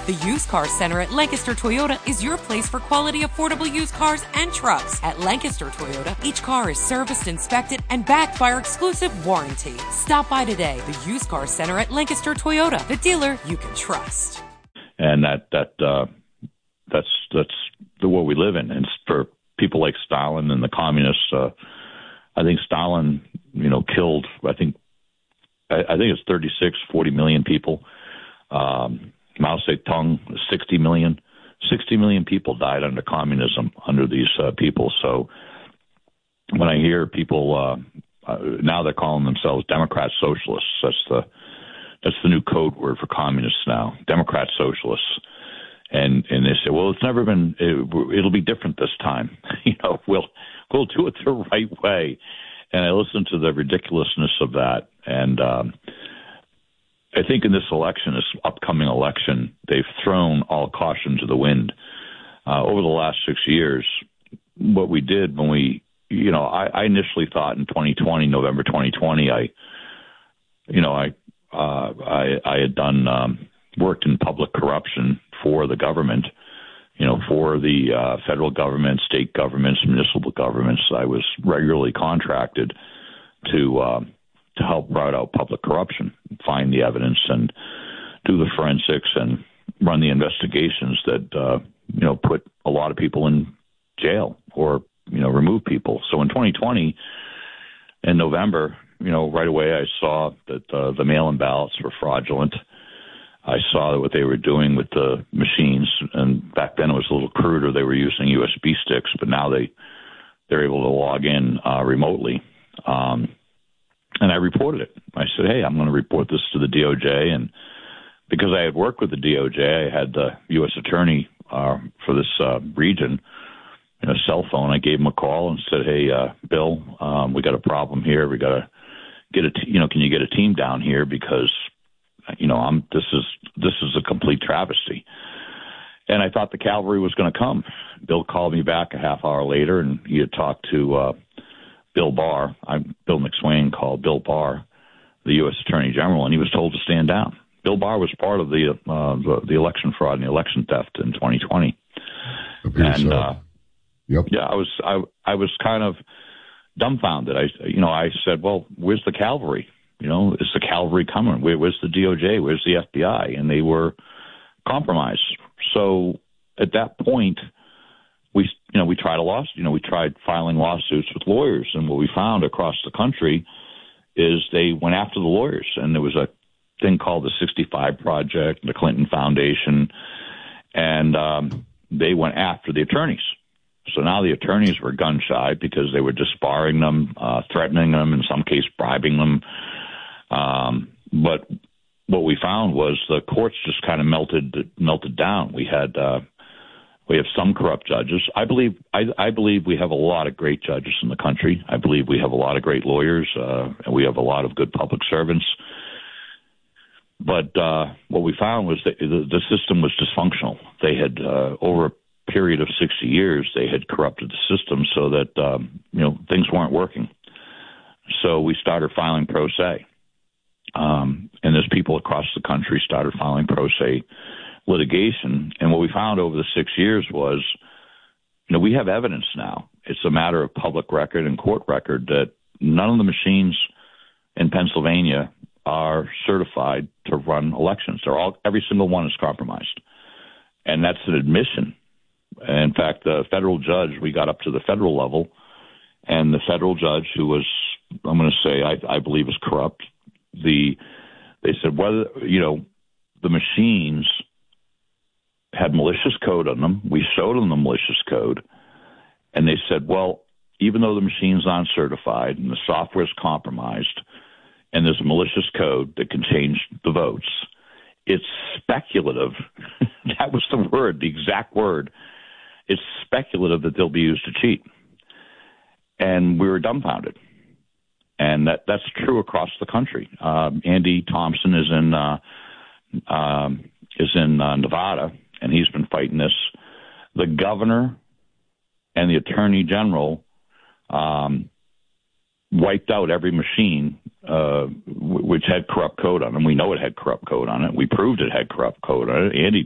The Used Car Center at Lancaster Toyota is your place for quality, affordable used cars and trucks. At Lancaster Toyota, each car is serviced, inspected, and backed by our exclusive warranty. Stop by today. The Used Car Center at Lancaster Toyota, the dealer you can trust. And that's the world we live in. And for people like Stalin and the communists, I think Stalin, killed, I think it's 40 million people. Mao Zedong, 60 million. 60 million people died under communism, under these people. So when I hear people, now they're calling themselves Democrat Socialists. That's the new code word for communists now, Democrat Socialists. And they say, well, it's never been, it'll be different this time. We'll do it the right way. And I listen to the ridiculousness of that. And I think in this upcoming election, they've thrown all caution to the wind. Over the last 6 years, what we did when I initially thought in 2020, November 2020, I had done worked in public corruption for the government, for the federal government, state governments, municipal governments. I was regularly contracted to help root out public corruption, find the evidence, and do the forensics and run the investigations that put a lot of people in jail or remove people. So in 2020, in November, right away I saw that the mail-in ballots were fraudulent. I saw what they were doing with the machines, and back then it was a little cruder. They were using USB sticks, but now they're able to log in remotely. And I reported it. I said, hey, I'm going to report this to the DOJ. And because I had worked with the DOJ, I had the U.S. attorney for this region in a cell phone. I gave him a call and said, hey, Bill, we got a problem here. We got to get can you get a team down here? Because, this is a complete travesty. And I thought the cavalry was going to come. Bill called me back a half hour later, and he had talked to Bill Barr. Bill McSwain called Bill Barr, the U.S. Attorney General, and he was told to stand down. Bill Barr was part of the election fraud and the election theft in 2020. And yep. Yeah, I was kind of dumbfounded. I said, well, where's the cavalry? Is the cavalry coming? Where's the DOJ? Where's the FBI? And they were compromised. So at that point, we tried a lawsuit. We tried filing lawsuits with lawyers, and what we found across the country is they went after the lawyers. And there was a thing called the 65 Project, the Clinton Foundation, and they went after the attorneys. So now the attorneys were gun shy because they were disbarring them, threatening them, in some case bribing them. But what we found was the courts just kind of melted down. We have some corrupt judges. I believe we have a lot of great judges in the country. I believe we have a lot of great lawyers, and we have a lot of good public servants. But what we found was that the system was dysfunctional. They had over a period of 60 years, they had corrupted the system so that things weren't working. So we started filing pro se. And as people across the country started filing pro se litigation, and what we found over the 6 years was, we have evidence now. It's a matter of public record and court record that none of the machines in Pennsylvania are certified to run elections. Every single one is compromised. And that's an admission. In fact, the federal judge, we got up to the federal level, and the federal judge, who was, I'm going to say, I believe is corrupt, they said whether, the machines had malicious code on them. We showed them the malicious code, and they said, well, even though the machines aren't certified and the software is compromised and there's malicious code that can change the votes, it's speculative. That was the word, the exact word. It's speculative that they'll be used to cheat. And we were dumbfounded. And that's true across the country. Andy Thompson is in Nevada, and he's been fighting this. The governor and the attorney general wiped out every machine which had corrupt code on them. We know it had corrupt code on it. We proved it had corrupt code on it. Andy